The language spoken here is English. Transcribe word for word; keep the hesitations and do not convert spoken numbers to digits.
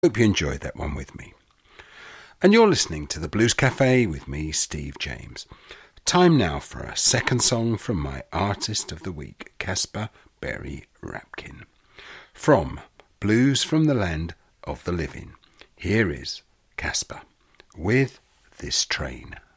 Hope you enjoyed that one with me. And you're listening to the Blues Cafe with me, Steve James. Time now for a second song from my Artist of the Week, Caspar Berry Rapkin. From Blues from the Land of the Living, here is Caspar with This Train.